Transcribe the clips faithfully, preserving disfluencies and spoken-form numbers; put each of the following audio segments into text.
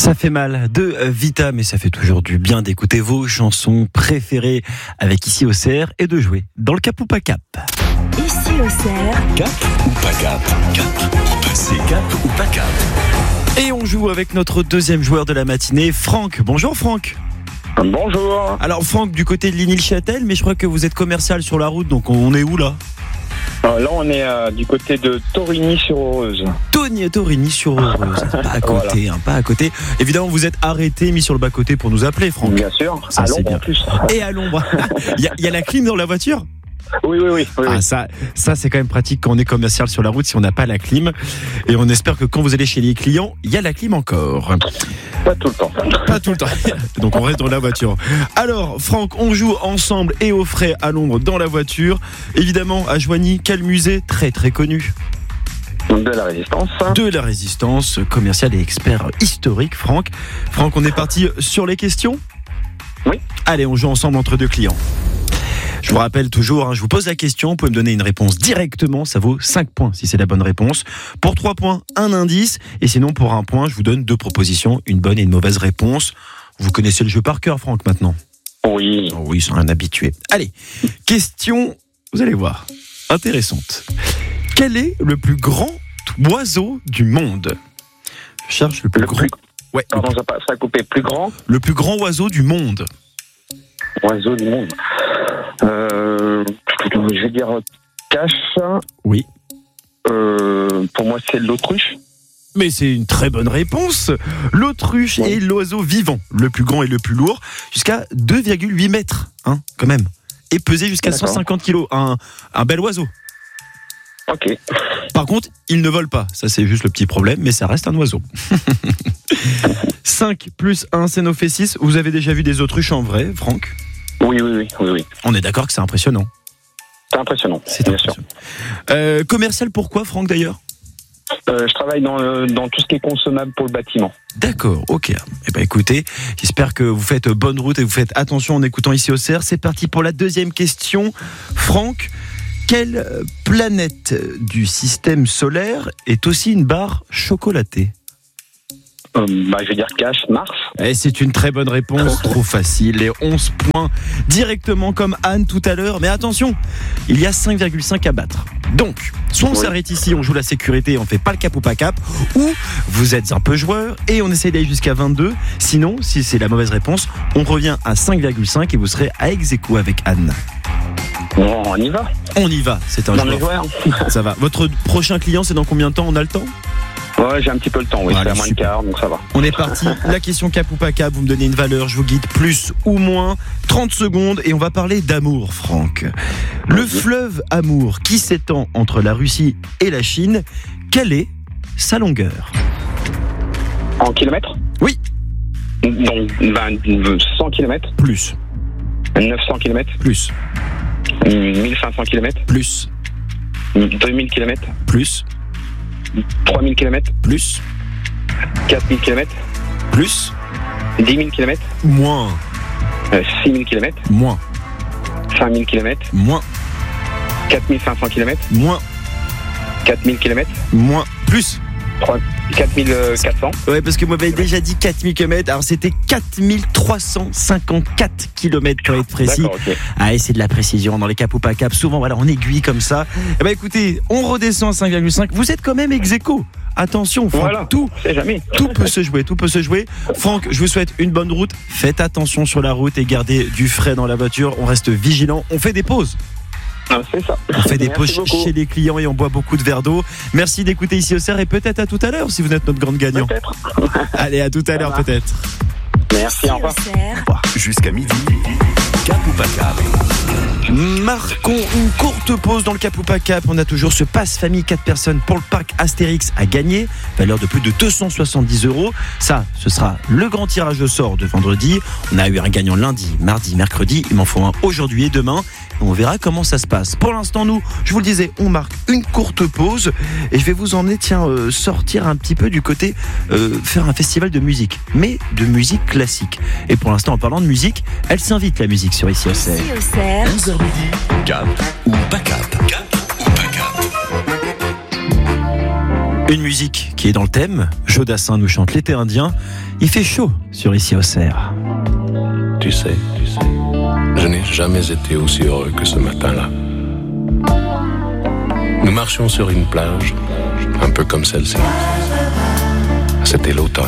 Ça fait mal de Vita, mais ça fait toujours du bien d'écouter vos chansons préférées avec Ici au C R et de jouer dans le Cap ou pas Cap. Ici au C R. Cap ou pas Cap? Cap ou passé? Cap ou pas Cap? Et on joue avec notre deuxième joueur de la matinée, Franck. Bonjour Franck. Bonjour. Alors Franck, du côté de Ligny-le-Châtel, mais je crois que vous êtes commercial sur la route, donc on est où là? Alors là, on est euh, du côté de Torigny-sur-Oreuze. Tony Torigny-sur-Oreuze. Pas à côté, voilà. hein, pas à côté. Évidemment, vous êtes arrêté, mis sur le bas-côté pour nous appeler, Franck. Bien sûr, ça, à c'est l'ombre bien. en plus. Et à l'ombre. Il y, y a la clim dans la voiture? Oui, oui, oui. oui, ah, oui. ça, ça, c'est quand même pratique quand on est commercial sur la route si on n'a pas la clim. Et on espère que quand vous allez chez les clients, il y a la clim encore. Pas tout le temps. Pas tout le temps. Donc on reste dans la voiture. Alors, Franck, on joue ensemble et au frais à l'ombre dans la voiture. Évidemment, à Joigny, quel musée très très connu? De la Résistance. De la Résistance, commercial et expert historique, Franck. Franck, on est parti sur les questions? Oui. Allez, on joue ensemble entre deux clients. Je vous rappelle toujours, hein, je vous pose la question, vous pouvez me donner une réponse directement, ça vaut cinq points si c'est la bonne réponse. Pour trois points, un indice, et sinon pour un point, je vous donne deux propositions, une bonne et une mauvaise réponse. Vous connaissez le jeu par cœur, Franck, maintenant? Oui. Oh oui, ils sont un habitué. Allez, question, vous allez voir, intéressante. Quel est le plus grand oiseau du monde? Je cherche le plus Le grand... plus... Ouais, Pardon, ça a coupé. Plus grand le plus grand oiseau du monde. oiseau du monde. Euh, je vais dire cache. Oui. Euh, pour moi, c'est l'autruche. Mais c'est une très bonne réponse. L'autruche Oui. est l'oiseau vivant, le plus grand et le plus lourd, jusqu'à deux virgule huit mètres, hein, quand même. Et peser jusqu'à D'accord. cent cinquante kilos. Un, un bel oiseau. Ok. Par contre, il ne vole pas. Ça, c'est juste le petit problème, mais ça reste un oiseau. cinq plus un, c'est nos fait six. Vous avez déjà vu des autruches en vrai, Franck? Oui, oui, oui, oui, oui. On est d'accord que c'est impressionnant. C'est impressionnant. C'est bien impressionnant. Euh, commercial, pourquoi, Franck, d'ailleurs? sûr. Euh, je travaille dans, euh, dans tout ce qui est consommable pour le bâtiment. D'accord, ok. Eh ben écoutez, j'espère que vous faites bonne route et vous faites attention en écoutant Ici au C R. C'est parti pour la deuxième question. Franck, quelle planète du système solaire est aussi une barre chocolatée? Euh, bah, je vais dire cache, Mars. Et c'est une très bonne réponse, trop facile. Les onze points directement comme Anne tout à l'heure. Mais attention, il y a cinq virgule cinq à battre. Donc, soit on Oui. s'arrête ici, on joue la sécurité et on fait pas le cap ou pas cap, ou vous êtes un peu joueur et on essaie d'aller jusqu'à vingt-deux. Sinon, si c'est la mauvaise réponse, on revient à cinq virgule cinq et vous serez à ex-aequo avec Anne. Bon, on y va. On y va, c'est un Dans les joueur. joueurs. Ça va. Votre prochain client, c'est dans combien de temps? On a le temps? Ouais, j'ai un petit peu le temps, oui. Allez, c'est à moins de super. quart, donc ça va. On est parti. La question cap ou pas cap, vous me donnez une valeur, je vous guide plus ou moins. trente secondes et on va parler d'amour, Franck. Le fleuve Amour qui s'étend entre la Russie et la Chine, quelle est sa longueur? En kilomètres? Oui. Donc, ben, cent kilomètres, Plus, neuf cents kilomètres, plus, mille cinq cents kilomètres, plus, deux mille kilomètres, plus, trois mille kilomètres, plus, quatre mille kilomètres, plus, dix mille kilomètres, moins, euh, six mille kilomètres, moins, cinq mille kilomètres, moins, quatre mille cinq cents kilomètres, moins, quatre mille kilomètres, moins, plus. quatre mille quatre cents. Ouais, parce que moi j'avais déjà dit quatre mille kilomètres, alors c'était quatre mille trois cent cinquante-quatre kilomètres pour être précis. D'accord, ok. Ah, et c'est de la précision dans les cap ou pas cap, souvent voilà, on aiguille comme ça. Eh ben écoutez, on redescend à cinq virgule cinq, vous êtes quand même ex-aequo. Attention, Franck, Voilà, tout, c'est jamais. tout peut se jouer, tout peut se jouer. Franck, je vous souhaite une bonne route, faites attention sur la route et gardez du frais dans la voiture, on reste vigilant, on fait des pauses. Ah, c'est ça. On fait des Merci pauses beaucoup. chez les clients et on boit beaucoup de verre d'eau. Merci d'écouter Ici au C R et peut-être à tout à l'heure si vous êtes notre grande gagnant. Peut-être. Allez, à tout à l'heure va. peut-être. Merci, Ici au revoir. au C R. Jusqu'à midi. Cap ou pas Cap? Marquons une courte pause dans le Cap ou pas Cap. On a toujours ce passe famille quatre personnes pour le parc Astérix à gagner, valeur de plus de deux cent soixante-dix euros. Ça, ce sera le grand tirage au sort de vendredi. On a eu un gagnant lundi, mardi, mercredi. Il m'en faut un aujourd'hui et demain. On verra comment ça se passe. Pour l'instant, nous, je vous le disais, on marque une courte pause et je vais vous emmener, tiens, euh, sortir un petit peu du côté, euh, faire un festival de musique, mais de musique classique. Et pour l'instant, en parlant de musique, elle s'invite la musique sur Ici au C R. Ici au C R. onze heures midi. Cap ou pas Cap? Cap ou pas Cap? Une musique qui est dans le thème. Joe Dassin nous chante l'été indien. Il fait chaud sur Ici Auxerre. Tu sais, tu sais, je n'ai jamais été aussi heureux que ce matin-là. Nous marchions sur une plage, un peu comme celle-ci. C'était l'automne.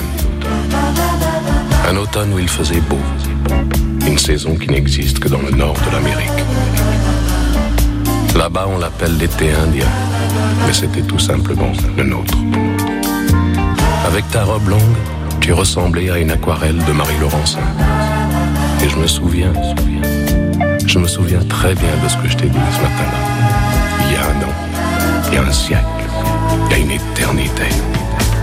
Un automne où il faisait beau. Une saison qui n'existe que dans le nord de l'Amérique. Là-bas, on l'appelle l'été indien, mais c'était tout simplement le nôtre. Avec ta robe longue, tu ressemblais à une aquarelle de Marie Laurencin. Et je me souviens, je me souviens très bien de ce que je t'ai dit ce matin-là. Il y a un an, il y a un siècle, il y a une éternité.